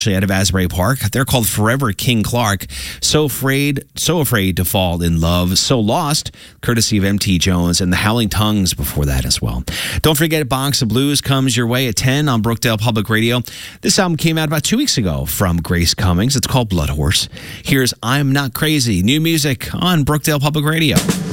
out of Asbury Park. They're called Forever King Clark. So afraid to fall in love, so lost, courtesy of M.T. Jones, and the Howling Tongues before that as well. Don't forget, Box of Blues comes your way at 10 on Brookdale Public Radio. This album came out about 2 weeks ago from Grace Cummings. It's called Blood Horse. Here's I'm Not Crazy, new music on Brookdale Public Radio.